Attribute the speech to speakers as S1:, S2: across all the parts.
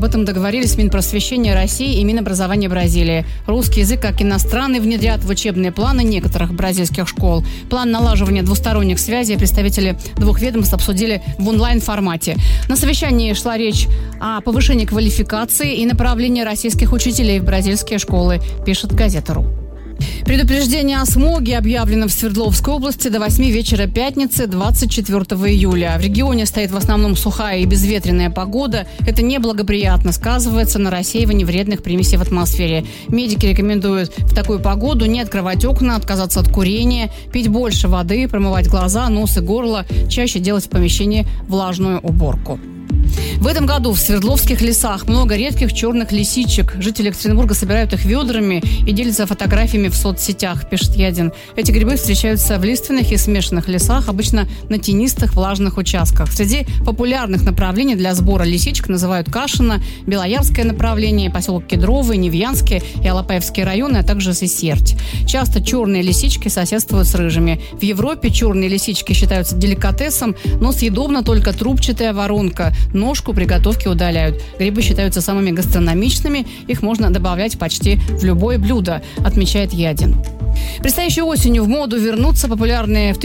S1: Об этом договорились Минпросвещения России и Минобразования Бразилии. Русский язык как иностранный внедрят в учебные планы некоторых бразильских школ. План налаживания двусторонних связей представители двух ведомств обсудили в онлайн-формате. На совещании шла речь о повышении квалификации и направлении российских учителей в бразильские школы, пишет газета.ру. Предупреждение о смоге объявлено в Свердловской области до 8 вечера пятницы, 24 июля. В регионе стоит в основном сухая и безветренная погода. Это неблагоприятно сказывается на рассеивании вредных примесей в атмосфере. Медики рекомендуют в такую погоду не открывать окна, отказаться от курения, пить больше воды, промывать глаза, нос и горло, чаще делать в помещении влажную уборку. В этом году в Свердловских лесах много редких черных лисичек. Жители Екатеринбурга собирают их ведрами и делятся фотографиями в соцсетях, пишет Ядин. Эти грибы встречаются в лиственных и смешанных лесах, обычно на тенистых влажных участках. Среди популярных направлений для сбора лисичек называют Кашино, Белоярское направление, поселок Кедровый, Невьянский и Алапаевские районы, а также Сесерть. Часто черные лисички соседствуют с рыжими. В Европе черные лисички считаются деликатесом, но съедобна только трубчатая воронка. Ножку при готовке удаляют. Грибы считаются самыми гастрономичными. Их можно добавлять почти в любое блюдо, отмечает Ядин. Предстоящей осенью в моду вернутся популярные в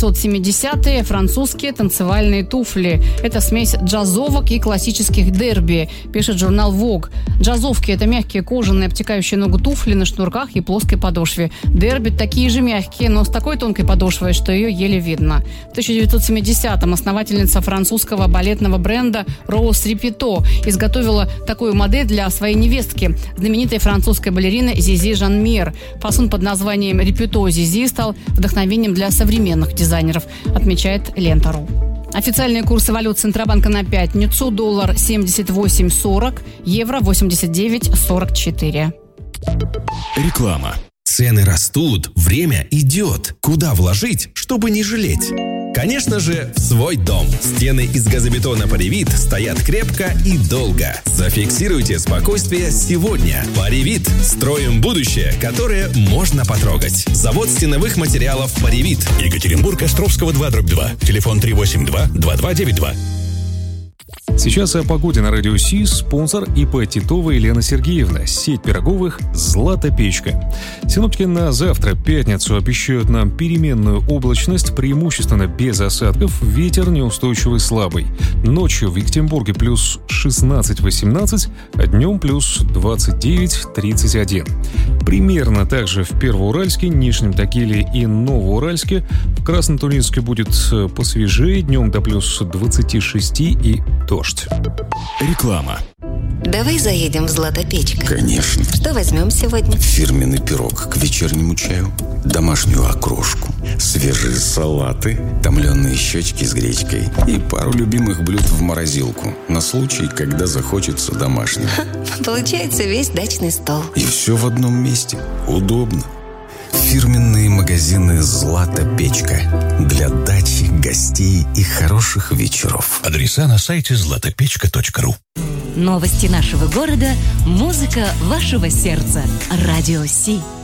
S1: 1970-е французские танцевальные туфли. Это смесь джазовок и классических дерби, пишет журнал Vogue. Джазовки – это мягкие кожаные обтекающие ногу туфли на шнурках и плоской подошве. Дерби – такие же мягкие, но с такой тонкой подошвой, что ее еле видно. В 1970-м основательница французского балетного бренда Роуз Репито изготовила такую модель для своей невестки, знаменитой французской балерины Зизи Жанмьер. Фасон под названием Репито Зизи стал вдохновением для современных дизайнеров, отмечает Лента.ру. Официальные курсы валют Центробанка на пятницу. Доллар 78.40, евро 89.44.
S2: Реклама. Цены растут, время идет. Куда вложить, чтобы не жалеть? Конечно же, в свой дом. Стены из газобетона Паревит стоят крепко и долго. Зафиксируйте спокойствие сегодня. Паревит. Строим будущее, которое можно потрогать. Завод стеновых материалов Паревит.
S3: Екатеринбург, Островского 2/2. Телефон 382-2292.
S4: Сейчас о погоде на радио Си. Спонсор ИП Титова Елена Сергеевна. Сеть пироговых «Злата печка». Синоптики на завтра, пятницу, обещают нам переменную облачность, преимущественно без осадков, ветер неустойчивый слабый. Ночью в Екатеринбурге плюс 16-18, а днем плюс 29-31. Примерно также в Первоуральске, Нижнем Тагиле и Новоуральске. В Краснотуринске будет посвежее, днем до плюс 26 и дождь.
S2: Реклама.
S5: Давай заедем в «Злата печка».
S6: Конечно.
S5: Что возьмем сегодня?
S6: Фирменный пирог к вечернему чаю, домашнюю окрошку, свежие салаты, томленые щечки с гречкой и пару любимых блюд в морозилку на случай, когда захочется домашнего.
S5: Получается весь дачный стол.
S6: И все в одном месте. Удобно. Фирменные магазины «Злата печка» для дачи, гостей и хороших вечеров.
S3: Адреса на сайте zlatopечка.ру.
S7: Новости нашего города, музыка вашего сердца. Радио Си.